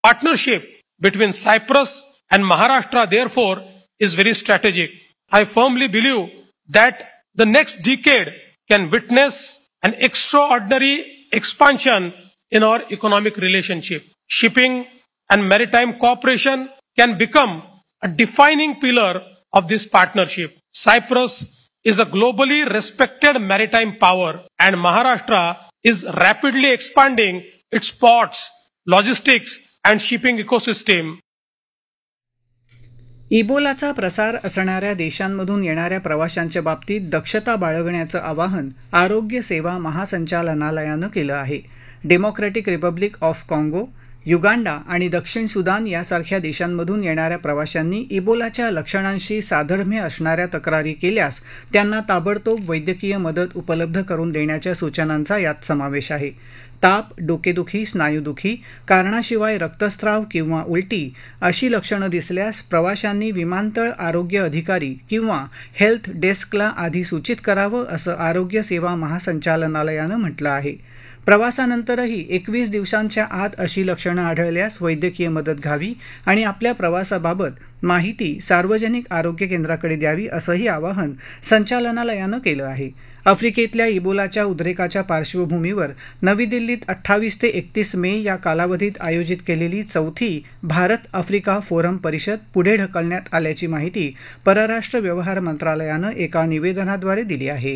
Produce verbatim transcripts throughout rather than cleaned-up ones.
Partnership between Cyprus and Maharashtra, therefore, is very strategic. I firmly believe that the next decade can witness an extraordinary expansion in our economic relationship. Shipping and maritime cooperation can become a defining pillar of this partnership. Cyprus is a globally respected maritime power, and Maharashtra is rapidly expanding its ports, logistics, and shipping ecosystem. इबोलाचा प्रसार असणाऱ्या देशांमधून येणाऱ्या प्रवाशांच्या बाबतीत दक्षता बाळगण्याचं आवाहन आरोग्य सेवा महासंचालनालयानं केलं आहे. डेमोक्रॅटिक रिपब्लिक ऑफ काँगो, युगांडा आणि दक्षिण सुदान यासारख्या देशांमधून येणाऱ्या प्रवाशांनी इबोलाच्या लक्षणांशी साधर्म्य असणाऱ्या तक्रारी केल्यास त्यांना ताबडतोब वैद्यकीय मदत उपलब्ध करून देण्याच्या सूचनांचा यात समावेश आहे. ताप, डोकेदुखी, स्नायुदुखी, कारणाशिवाय रक्तस्राव किंवा उलटी अशी लक्षणं दिसल्यास प्रवाशांनी विमानतळ आरोग्य अधिकारी किंवा हेल्थ डेस्कला आधी सूचित करावं असं आरोग्य सेवा महासंचालनालयानं म्हटलं आहे. प्रवासानंतरही एकवीस दिवसांच्या आत अशी लक्षणं आढळल्यास वैद्यकीय मदत घ्यावी आणि आपल्या प्रवासाबाबत माहिती सार्वजनिक आरोग्य केंद्राकडे द्यावी असंही आवाहन संचालनालयानं केलं आहे. आफ्रिकेतल्या इबोलाच्या उद्रेकाच्या पार्श्वभूमीवर नवी दिल्लीत अठ्ठावीस ते एकतीस मे या कालावधीत आयोजित केलेली चौथी भारत आफ्रिका फोरम परिषद पुढे ढकलण्यात आल्याची माहिती परराष्ट्र व्यवहार मंत्रालयानं एका निवेदनाद्वारे दिली आहे.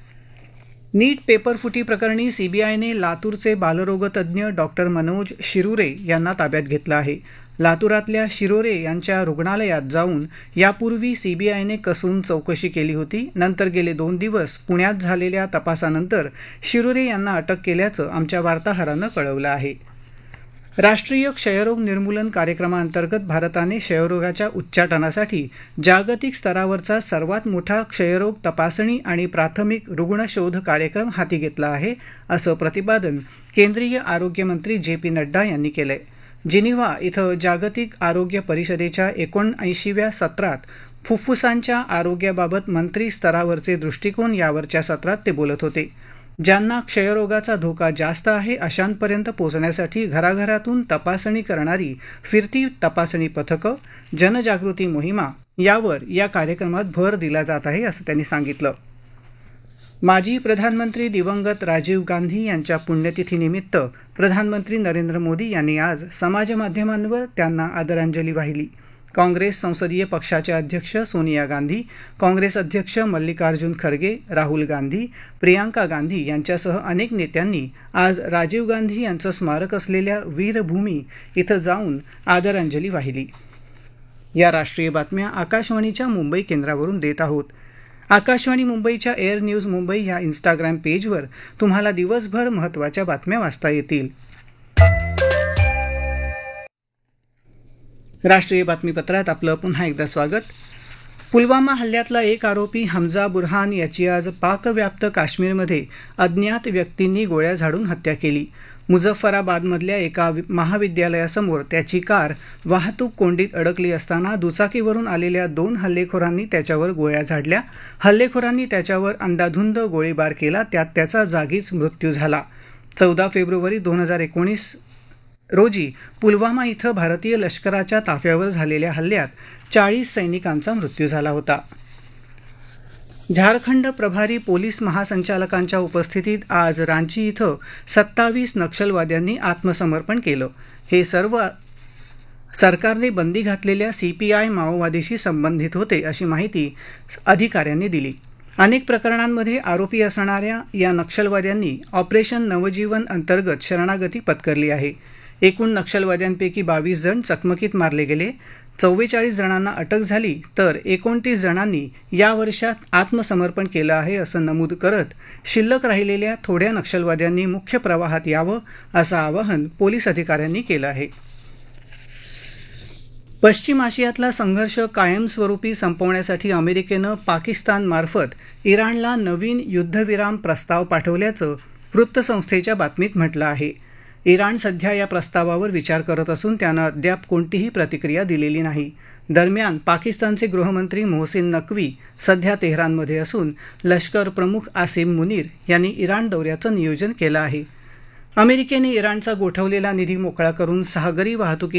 नीट पेपरफुटी प्रकरणी सीबीआयने लातूरचे बालरोगतज्ञ डॉक्टर मनोज शिरुरे यांना ताब्यात घेतलं आहे. लातूरातल्या शिरोरे यांच्या रुग्णालयात जाऊन यापूर्वी सीबीआयने कसून चौकशी केली होती. नंतर गेले दोन दिवस पुण्यात झालेल्या तपासानंतर शिरोरे यांना अटक केल्याचं आमच्या वार्ताहरानं कळवलं आहे. राष्ट्रीय क्षयरोग निर्मूलन कार्यक्रमाअंतर्गत भारताने क्षयरोगाच्या उच्चाटनासाठी जागतिक स्तरावरचा सर्वात मोठा क्षयरोग तपासणी आणि प्राथमिक रुग्णशोध कार्यक्रम हाती घेतला आहे, असं प्रतिपादन केंद्रीय आरोग्यमंत्री जे पी नड्डा यांनी केलंय. जिनिव्हा इथं जागतिक आरोग्य परिषदेच्या एकोणऐंशीव्या सत्रात फुफ्फुसांच्या आरोग्याबाबत मंत्री स्तरावरचे दृष्टिकोन यावरच्या सत्रात ते बोलत होते. ज्यांना क्षयरोगाचा धोका जास्त आहे अशांपर्यंत पोहोचण्यासाठी घराघरातून तपासणी करणारी फिरती तपासणी पथकं, जनजागृती मोहिमा यावर या कार्यक्रमात भर दिला जात आहे असं त्यांनी सांगितलं. माजी प्रधानमंत्री दिवंगत राजीव गांधी यांच्या पुण्यतिथीनिमित्त प्रधानमंत्री नरेंद्र मोदी यांनी आज समाजमाध्यमांवर त्यांना आदरांजली वाहिली. काँग्रेस संसदीय पक्षाच्या अध्यक्ष सोनिया गांधी, काँग्रेस अध्यक्ष मल्लिकार्जुन खरगे, राहुल गांधी, प्रियांका गांधी यांच्यासह अनेक नेत्यांनी आज राजीव गांधी यांचं स्मारक असलेल्या वीरभूमी इथं जाऊन आदरांजली वाहिली. या राष्ट्रीय बातम्या आकाशवाणीच्या मुंबई केंद्रावरून देत आहोत. आकाशवाणी मुंबईच्या एअर न्यूज मुंबई या इन्स्टाग्राम पेजवर तुम्हाला दिवसभर महत्त्वाच्या बातम्या वाचता येतील. राष्ट्रीय बातमीपत्रात आपलं पुन्हा एकदा स्वागत. पुलवामा हल्ल्यातला एक आरोपी हमजा बुरहान याची आज पाकव्याप्त काश्मीरमध्ये अज्ञात व्यक्तींनी गोळ्या झाडून हत्या केली. मुझफ्फराबादमधल्या एका महाविद्यालयासमोर त्याची कार वाहतूक कोंडीत अडकली असताना दुचाकीवरून आलेल्या दोन हल्लेखोरांनी त्याच्यावर गोळ्या झाडल्या. हल्लेखोरांनी त्याच्यावर अंदाधुंद गोळीबार केला, त्यात त्याचा जागीच मृत्यू झाला. चौदा फेब्रुवारी दोन हजार एकोणीस रोजी पुलवामा इथं भारतीय लष्कराच्या ताफ्यावर झालेल्या हल्ल्यात चाळीस सैनिकांचा मृत्यू झाला होता. झारखंड प्रभारी पोलीस महासंचालकांच्या उपस्थितीत आज रांची इथं सत्तावीस नक्षलवाद्यांनी आत्मसमर्पण केलं. हे सर्व सरकारने बंदी घातलेल्या सीपीआय माओवादीशी संबंधित होते अशी माहिती अधिकाऱ्यांनी दिली. अनेक प्रकरणांमध्ये आरोपी असणाऱ्या या नक्षलवाद्यांनी ऑपरेशन नवजीवन अंतर्गत शरणागती पत्करली आहे. एकूण नक्षलवाद्यांपैकी बावीस जण चकमकीत मारले गेले. चव्वेचाळीस जणांना अटक झाली तर एकोणतीस जणांनी या वर्षात आत्मसमर्पण केलं आहे असं नमूद करत शिल्लक राहिलेल्या थोड्या नक्षलवाद्यांनी मुख्य प्रवाहात यावं असं आवाहन पोलीस अधिकाऱ्यांनी केलं आहे. पश्चिम आशियातला संघर्ष कायमस्वरूपी संपवण्यासाठी अमेरिकेनं पाकिस्तानमार्फत इराणला नवीन युद्धविराम प्रस्ताव पाठवल्याचं वृत्तसंस्थेच्या बातमीत म्हटलं आहे. इराण सध्या या प्रस्तावावर विचार करत असून त्यानं अद्याप कोणतीही प्रतिक्रिया दिलेली नाही. दरम्यान पाकिस्तानचे गृहमंत्री मोहसिन नक्वी सध्या तेहरानमध्ये असून लष्कर प्रमुख आसिम मुनीर यांनी इराण दौऱ्याचं नियोजन केलं आहे. अमेरिकेने इराणचा गोठवलेला निधी मोकळा करून सागरी वाहतुकी